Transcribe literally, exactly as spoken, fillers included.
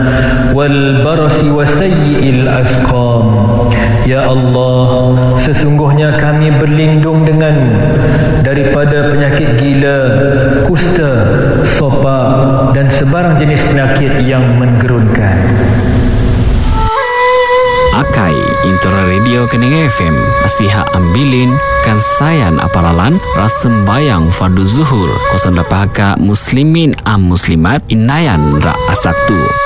والبرص وسيء الأسقام. Ya Allah, sesungguhnya kami berlindung denganmu daripada penyakit gila, kusta, sopak dan sebarang jenis penyakit yang menggerunkan. Akai Intera Radio Kening F M Nasihat Ambilin Kansayan Aparalan Rasembayang Fardu Zuhur Kosong Dapahaka Muslimin Am Muslimat Inayan Ra Asaktu